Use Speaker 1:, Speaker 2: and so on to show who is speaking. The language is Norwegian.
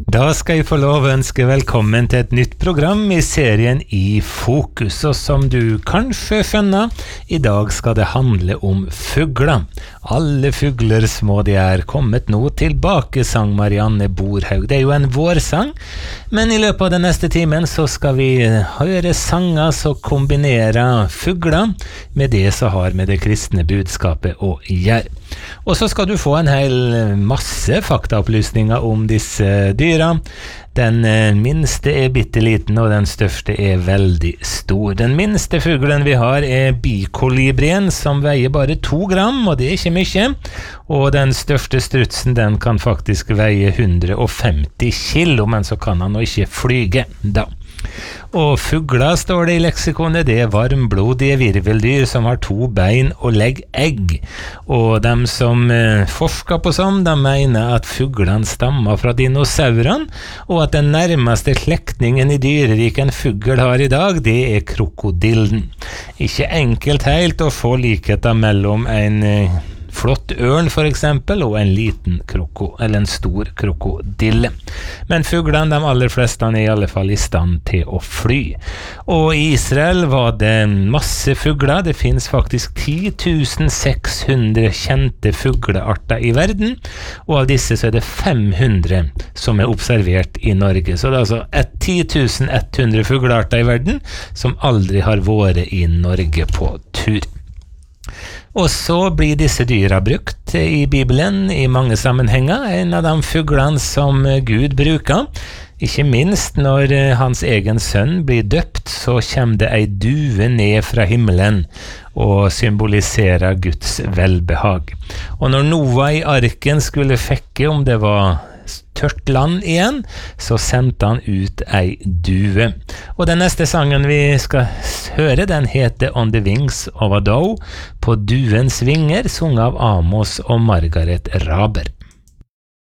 Speaker 1: Da skal jeg få lov å ønske velkommen til et nytt program i serien I Fokus, og som du kanskje skjønner, i dag skal det handle om fugler. Alle fugler små de er kommet nå tilbake, sang Marianne Borhaug. Det er jo en vårsang, men i løpet av den neste timen så skal vi høre sanger som kombinerer fugler med det som har med det kristne budskapet å gjøre. Og så skal du få en hel masse faktaopplysninger om disse dyra. Den minste er bitteliten, og den største er veldig stor. Den minste fuglen vi har er bikolibrien, som veier bare 2 gram, og det er ikke mye. Og den største strutsen, den kan faktisk veie 150 kilo, men så kan han jo ikke flyge da. Og fugler, står det i leksikonet, det er varmblodige virveldyr som har 2 bein og legger egg. Og de som forsker på sånn, de mener at fuglene stammer fra dinosaurene, og at den nærmeste slektningen i dyreriket en fugl har i dag, det er krokodillen. Ikke enkelt helt å få likheter mellom en flott ørn for eksempel, og en liten eller en stor krokodille. Men fuglene, de aller fleste, er i alle fall i stand til å fly. Og i Israel var det masse fugler. Det finnes faktisk 10.600 kjente fuglearter i verden, og av disse så er det 500 som er observert i Norge. Så det er altså 10.100 fuglearter i verden som aldri har vært i Norge på tur. Og så blir disse dyra brukt i Bibelen i mange sammenhenger. En av de fuglene som Gud bruker, ikke minst når hans egen sønn blir døpt, så kommer det ei due ned fra himmelen og symboliserer Guds velbehag. Og når Noah i arken skulle fekke om det var tørt land igjen, så sendte han ut ei due. Og den neste sangen vi skal høre, den heter On the Wings of a Doe, på duens vinger, sunget av Amos og Margaret Raber.